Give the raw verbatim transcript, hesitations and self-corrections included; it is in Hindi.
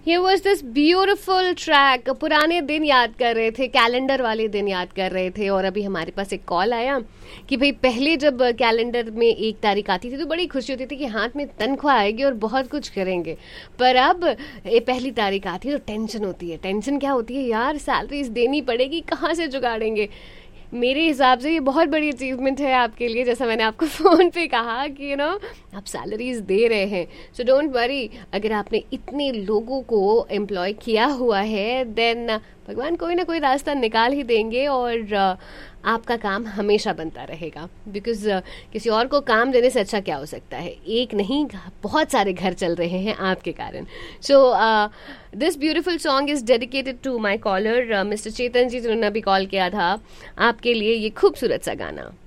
Here was this beautiful track. पुराने दिन याद कर रहे थे, कैलेंडर वाले दिन याद कर रहे थे, और अभी हमारे पास एक कॉल आया कि भाई पहले जब कैलेंडर में एक तारीख आती थी तो बड़ी खुशी होती थी कि हाथ में तनख्वाह आएगी और बहुत कुछ करेंगे, पर अब ये पहली तारीख आती है तो टेंशन होती है। टेंशन क्या होती है यार, सैलरीज देनी पड़ेगी, कहाँ से जुगाड़ेंगे। मेरे हिसाब से ये बहुत बड़ी अचीवमेंट है आपके लिए, जैसा मैंने आपको फ़ोन पे कहा कि यू नो आप सैलरीज दे रहे हैं। सो डोंट वरी, अगर आपने इतने लोगों को एम्प्लॉय किया हुआ है देन भगवान कोई ना कोई रास्ता निकाल ही देंगे और आपका काम हमेशा बनता रहेगा। बिकॉज किसी और को काम देने से अच्छा क्या हो सकता है, एक नहीं बहुत सारे घर चल रहे हैं आपके कारण। So this beautiful song is dedicated to my collar mister चेतन जी, जिन्होंने अभी कॉल किया था। आपके लिए ये खूबसूरत सा गाना।